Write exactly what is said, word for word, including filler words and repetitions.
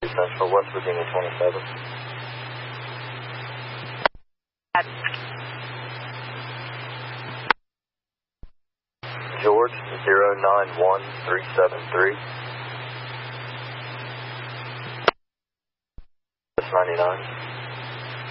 Central, West Virginia twenty-seven. George, zero nine one three seven three. ninety-nine.